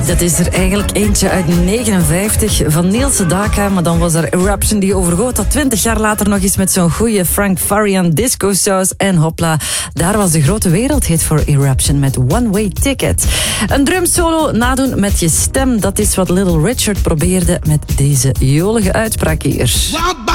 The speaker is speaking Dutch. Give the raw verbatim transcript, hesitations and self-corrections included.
Dat is er eigenlijk eentje uit negenenvijftig van Niels Sedaka, maar dan was er Eruption die overgoot dat twintig jaar later nog eens met zo'n goede Frank Farian disco saus en hopla. Daar was de grote wereldhit voor Eruption met One Way Ticket. Een drumsolo nadoen met je stem, dat is wat Little Richard probeerde met deze jolige uitspraak hier.